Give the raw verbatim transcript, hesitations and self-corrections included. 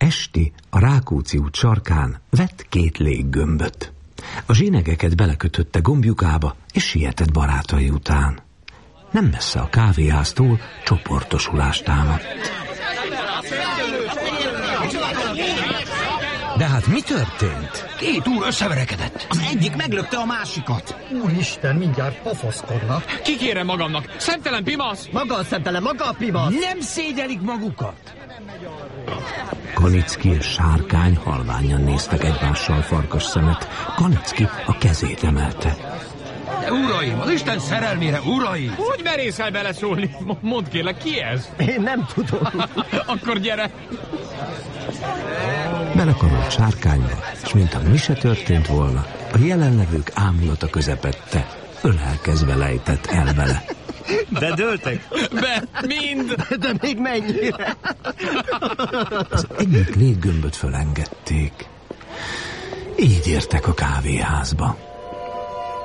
Esti a Rákóczi út sarkán vett két léggömböt. A zsinegeket belekötötte gombjukába, és sietett barátai után. Nem messze a kávéháztól csoportosulást támadt. De hát mi történt? Két úr összeverekedett. Az egyik meglökte a másikat. Úristen, mindjárt pofozkodnak. Kikérem magamnak. Szemtelen pimasz! Maga a szemtelen, maga a pimasz! Nem szégyelik magukat? Kanicki és Sárkány halványan néztek egymással farkas szemet. Kanicki a kezét emelte. De uraim, az Isten szerelmére, uraim! Hogy merészel beleszólni? Mondd kérlek, ki ez? Én nem tudom. Akkor gyere! Belekarolt Sárkányba, és mintha mi se történt volna, a jelenlevők ámulata közepette, ölelkezve lejtett el vele. De dőltek? Be, mind! De még mennyire? Az egyik léggömböt fölengedték. Így értek a kávéházba.